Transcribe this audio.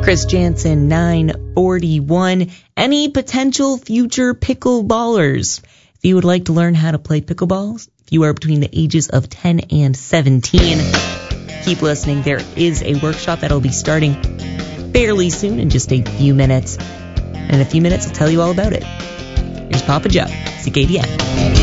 Chris Jansen, 941. Any potential future pickleballers? If you would like to learn how to play pickleballs, if you are between the ages of 10 and 17, keep listening. There is a workshop that'll be starting fairly soon in just a few minutes. And in a few minutes, I'll tell you all about it. Here's Papa Joe, CKDN.